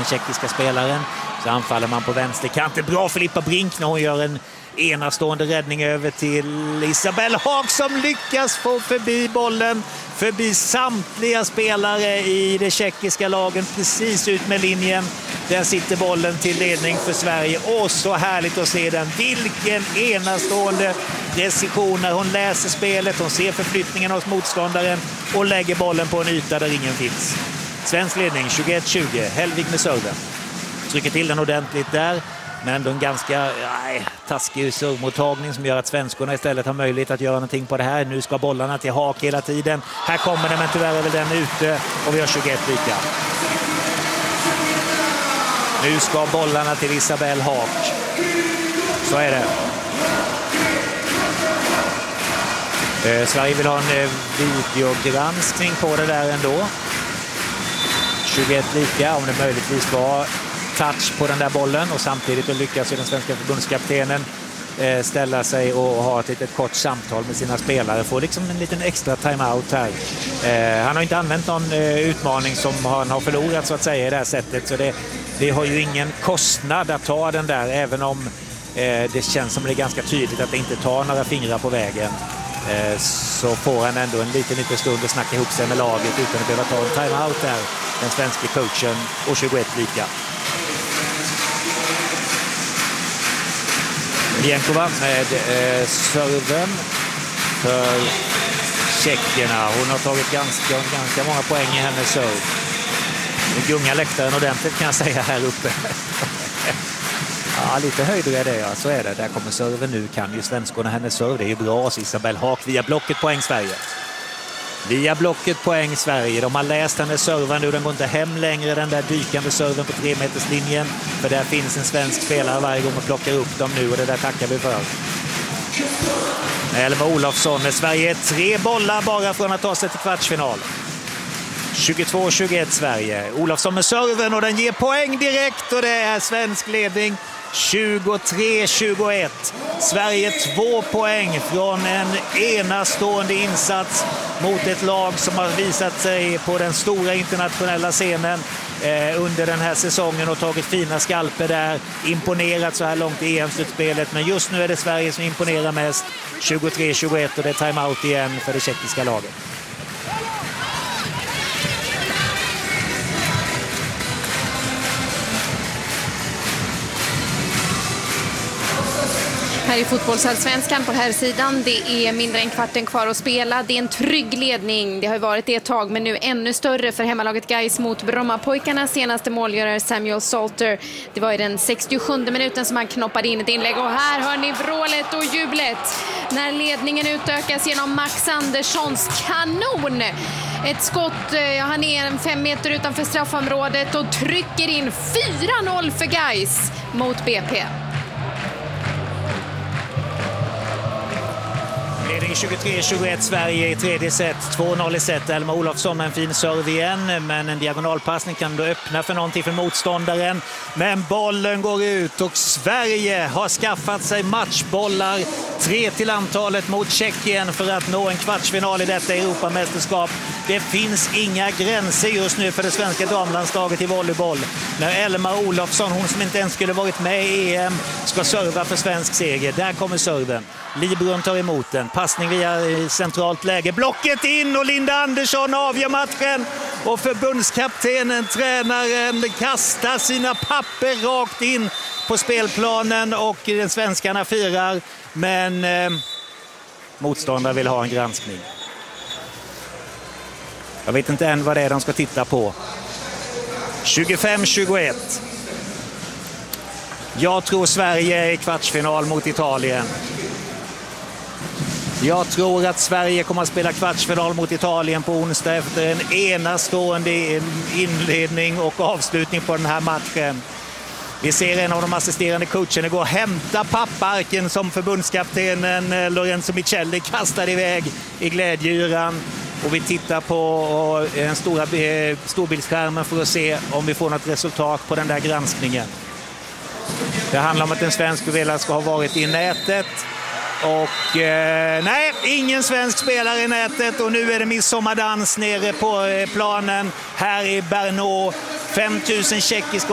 den tjeckiska spelaren. Så anfaller man på vänsterkanten. Bra Filippa Brink när hon gör en enastående räddning över till Isabelle Haag som lyckas få förbi bollen. Förbi samtliga spelare i det tjeckiska lagen precis ut med linjen. Där sitter bollen till ledning för Sverige. Och så härligt att se den. Vilken enastående precision när hon läser spelet. Hon ser förflyttningen hos motståndaren och lägger bollen på en yta där ingen finns. Svensk ledning 21-20. Hellvig med serven. Trycker till den ordentligt där. Men ändå en ganska taskig servmottagning som gör att svenskorna istället har möjlighet att göra någonting på det här. Nu ska bollarna till Haag hela tiden. Här kommer den, men tyvärr är väl den ute och vi har 21 lika. Nu ska bollarna till Isabelle Haag. Så är det. Sverige vill ha en videogranskning på det där ändå. 21 lika, om det möjligtvis var touch på den där bollen, och samtidigt lyckas den svenska förbundskaptenen ställa sig och ha ett litet kort samtal med sina spelare. Får liksom en liten extra timeout här. Han har inte använt någon utmaning som han har förlorat så att säga i det här sättet, så det har ju ingen kostnad att ta den där, även om det känns som det är ganska tydligt att det inte tar några fingrar på vägen. Så får han ändå en liten stund att snacka ihop sig med laget utan att behöva ta en timeout där, den svenska coachen, och 21 lika. Jenkova med serven för tjeckerna. Hon har tagit ganska många poäng i hennes serv. Det gungar läktaren ordentligt kan jag säga här uppe. Ja, lite höjdare är det, ja. Så är det. Där kommer serven nu. Kan ju svenskorna hennes serv. Det är ju bra. Så Isabelle Haag via blocket, poäng Sverige. Via blocket, poäng Sverige. De har läst hennes serven nu. Den går inte hem längre, den där dykande serven på 3-meterslinjen. För där finns en svensk spelare varje gång och plockar upp dem nu. Och det där tackar vi för. Elma Olofsson med Sverige 3 bollar bara från att ta sig till kvartsfinal. 22-21 Sverige. Olofsson med serven och den ger poäng direkt. Och det är svensk ledning. 23-21. Sverige 2 poäng från en enastående insats mot ett lag som har visat sig på den stora internationella scenen under den här säsongen och tagit fina skalper där. Imponerat så här långt i EM-slutspelet, men just nu är det Sverige som imponerar mest. 23-21 och det är timeout igen för det tjeckiska laget. Här i fotbollsallsvenskan på här sidan, det är mindre än kvarten kvar att spela. Det är en trygg ledning. Det har varit det ett tag, men nu ännu större för hemmalaget Gais mot Brommapojkarnas senaste målgörare Samuel Salter. Det var i den 67:e minuten som han knoppade in ett inlägg. Och här hör ni vrålet och jublet när ledningen utökas genom Max Anderssons kanon. Ett skott, han är 5 meter utanför straffområdet och trycker in 4-0 för Gais mot BP. Ledning 23-21 Sverige i tredje set. 2-0 i set. Elma Olofsson med en fin serve igen. Men en diagonalpassning kan då öppna för någonting för motståndaren. Men bollen går ut och Sverige har skaffat sig matchbollar. 3 till antalet mot Tjeckien för att nå en kvartsfinal i detta Europamästerskap. Det finns inga gränser just nu för det svenska damlandslaget i volleyboll. När Elma Olofsson, hon som inte ens skulle varit med i EM, ska serva för svensk seger. Där kommer serven. Librun tar emot den. Passning via centralt läge. Blocket in och Linda Andersson avgör matchen. Och förbundskaptenen, tränaren, kastar sina papper rakt in på spelplanen och den svenskarna firar. Men motståndare vill ha en granskning. Jag vet inte än vad det är de ska titta på. 25-21. Jag tror Sverige är i kvartsfinal mot Italien. Jag tror att Sverige kommer att spela kvartsfinal mot Italien på onsdag efter en enastående inledning och avslutning på den här matchen. Vi ser en av de assisterande coacherna gå och hämta papparken som förbundskaptenen Lorenzo Michelli kastade iväg i glädjeyran. Och vi tittar på en storbildsskärmen för att se om vi får något resultat på den där granskningen. Det handlar om att en svensk spelare ska ha varit i nätet. Och nej, ingen svensk spelare i nätet. Och nu är det midsommardans nere på planen här i Brno. 5000 tjeckiska